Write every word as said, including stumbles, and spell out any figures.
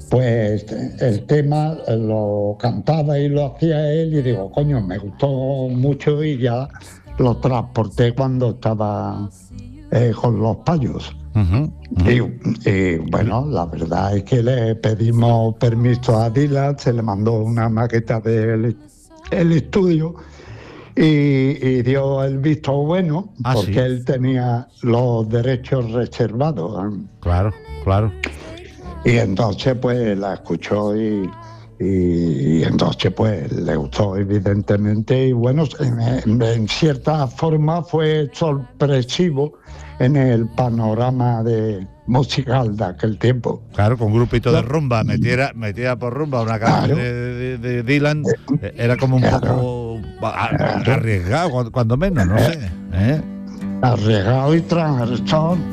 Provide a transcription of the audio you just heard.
pues el tema lo cantaba y lo hacía él y digo, coño, me gustó mucho y ya lo transporté cuando estaba eh, con los Payos. Uh-huh, Y, uh-huh. y, bueno, la verdad es que le pedimos permiso a Dylan, se le mandó una maqueta del el estudio y, y dio el visto bueno, Ah, porque sí. él tenía los derechos reservados. Claro, claro. Y entonces pues la escuchó y, y, y entonces pues le gustó evidentemente y bueno, en, en cierta forma fue sorpresivo en el panorama de musical de aquel tiempo. Claro, con un grupito de Lo, rumba, metiera, metiera por rumba una canción claro, de, de, de Dylan, eh, era como un claro, poco a- claro, arriesgado, cuando, cuando menos, no sé. ¿eh? arriesgado y transgresor.